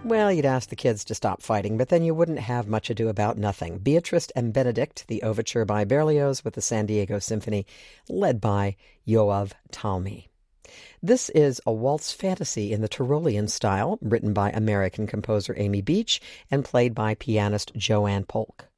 Well, you'd ask the kids to stop fighting, but then you wouldn't have Much Ado About Nothing. Beatrice and Benedict, the overture by Berlioz with the San Diego Symphony, led by Yoav Talmi. This is a waltz fantasy in the Tyrolean style, written by American composer Amy Beach and played by pianist Joanne Polk.